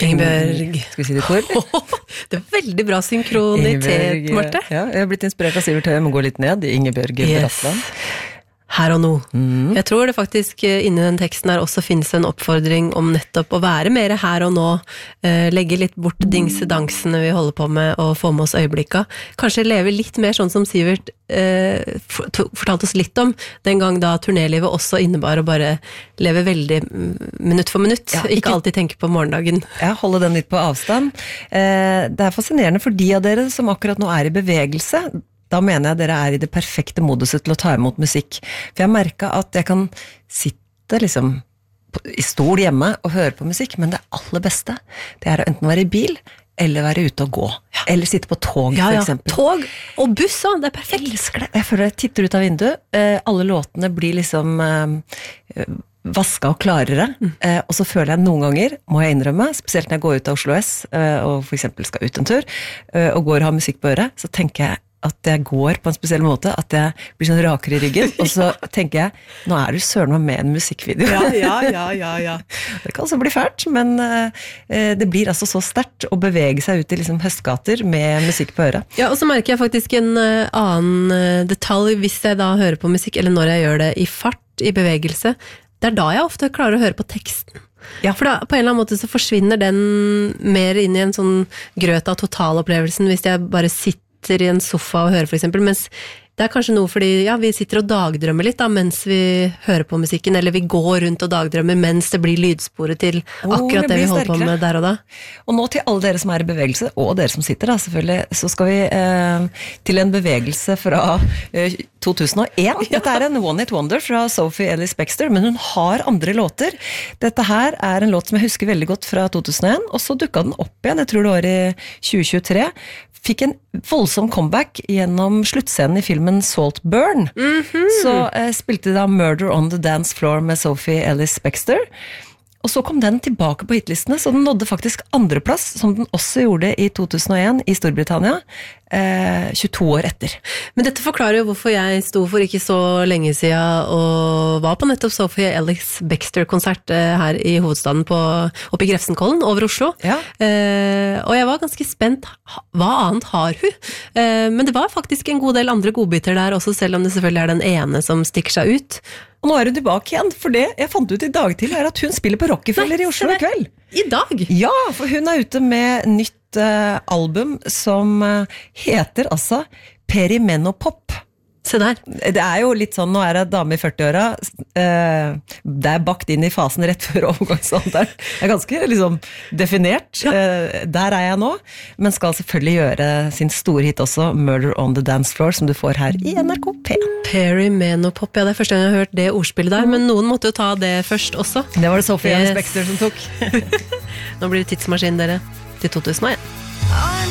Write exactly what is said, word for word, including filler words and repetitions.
Ingeborg. Skal vi si det kor? Det er veldig bra synkronitet, Marte. Ja, jeg har blitt inspirert av Sivert Høyem, gå litt ned, Ingeborg Yes. Bratland. Her og nå. Mm. Jeg tror det faktisk eh, inni den teksten her også finnes en oppfordring om nettopp å være mer her og nå, eh, legge litt bort dingsedangsene vi holder på med og få med oss øyeblikka. Kanskje leve litt mer sånn som Sivert eh, fortalte oss litt om den gang da turnélivet også innebar å bare leve veldig minutt for minutt, Ja, ikke, ikke alltid tenke på morgendagen. Ja, holde den litt på avstand. Eh, det er fascinerende for de av dere som akkurat nå er i bevegelse. Da mener jeg dere er i det perfekte moduset til å ta imot musikk. For jeg har merket at jeg kan sitte liksom i stol hjemme og høre på musikk, men det aller beste, det er å enten være i bil, eller være ute og gå. Ja. Eller sitte på tog, Ja, for ja. eksempel. Tog og buss, ja, det er perfekt. Jeg elsker det. Jeg føler jeg titter ut av vinduet. Eh, alle låtene blir liksom eh, vaska og klarere. Mm. Eh, og så føler jeg noen ganger, må jeg innrømme, spesielt når jeg går ut av Oslo S, eh, og for eksempel skal ut en tur, eh, og går og har musikk på øret, så tenker jeg at jeg går på en spesiell måte, at jeg blir sånn rakere i ryggen, og så tenker jeg, nå er du søren meg med en musikkvideo. Ja, ja, ja, ja, ja. Det kan også bli fælt, men eh, det blir altså så sterkt å bevege seg ut i liksom høstgater med musikk på øret. Ja, og så merker jeg faktisk en uh, annen uh, detalj hvis jeg da hører på musikk, eller når jeg gjør det i fart, i bevegelse. Det er da jeg ofte klarer å høre på teksten. Ja, for da, på en eller annen måte så forsvinner den mer inn i en sånn grøt av totalopplevelsen hvis jeg bare sitter i en sofa og hører for eksempel, mens det er kanskje noe fordi ja, vi sitter og dagdrømmer litt da, mens vi hører på musikken, eller vi går rundt og dagdrømmer mens det blir lydsporet til akkurat oh, det, det vi holder sterkere. På med der og da. Og nå til alle dere som er i bevegelse, og dere som sitter da, selvfølgelig, så skal vi eh, til en bevegelse fra eh, to tusen og en. Dette er en One Hit Wonder fra Sophie Ellis-Bextor, men hun har andre låter. Dette her er en låt som jeg husker veldig godt fra to tusen og en, og så dukket den opp igjen, jeg tror det var i tjue tjuetre, fikk en voldsom comeback gjennom sluttscenen i filmen Saltburn. Mm-hmm. Så eh, spilte de da Murder on the Dance Floor med Sophie Ellis-Bextor. Og så kom den tilbake på hitlistene, så den nådde faktisk andreplass, som den også gjorde i to tusen og en i Storbritannia, eh, tjueto år etter. Men dette forklarer jo hvorfor jeg sto for ikke så lenge siden og var på nettopp Sophie Ellis-Bextor-konsert eh, her i hovedstaden på, oppe i Grefsenkollen, over Oslo. Ja. Eh, og jeg var ganske spent, hva annet har hun? Eh, men det var faktisk en god del andre godbiter der også, selv om det selvfølgelig er den ene som stikker seg ut. Og nå er hun tilbake igjen, for det jeg fant ut i dag til er at hun spiller på Rockefeller Nei, i Oslo i kveld. I dag? Ja, for hun er ute med nytt uh, album som uh, heter altså Perimenopop. Se der. Det er jo litt sånn, nå er jeg dame i førti-åra, uh, det er bakt inn i fasen rett før overgangsalderen. Det er ganske liksom definert. Ja. Uh, der er jeg nå, men skal selvfølgelig gjøre sin store hit også, Murder on the Dance Floor, som du får her i N R K P. Perimenopop, ja, det er første gang jeg har hørt det ordspillet der, men noen måtte jo ta det først også. Det var det Sophie Ellis-Bextor som tok. Nå blir det tidsmaskin, dere, til to tusen og en.